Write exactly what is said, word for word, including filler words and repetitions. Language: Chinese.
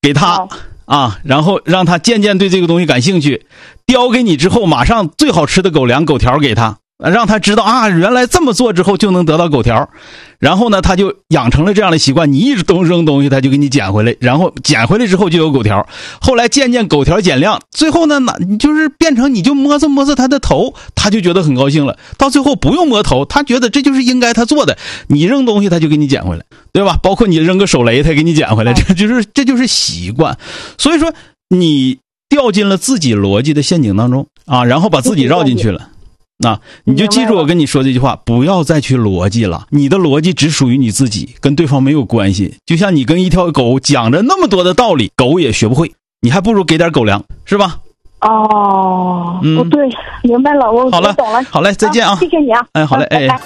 给他啊，然后让他渐渐对这个东西感兴趣，叼给你之后马上最好吃的狗粮狗条给他，让他知道啊，原来这么做之后就能得到狗条。然后呢他就养成了这样的习惯，你一直东扔东西他就给你捡回来，然后捡回来之后就有狗条，后来渐渐狗条减量，最后呢你就是变成你就摸着摸着他的头，他就觉得很高兴了，到最后不用摸头，他觉得这就是应该他做的，你扔东西他就给你捡回来，对吧？包括你扔个手雷他给你捡回来，这就是这就是习惯。所以说你掉进了自己逻辑的陷阱当中啊，然后把自己绕进去了。那你就记住我跟你说这句话，不要再去逻辑了，你的逻辑只属于你自己，跟对方没有关系。就像你跟一条狗讲着那么多的道理，狗也学不会，你还不如给点狗粮，是吧？ 哦，嗯，不对，明白了，我好了， 我懂了。 好嘞，再见啊！ 谢谢你啊！ 哎，好嘞，哎。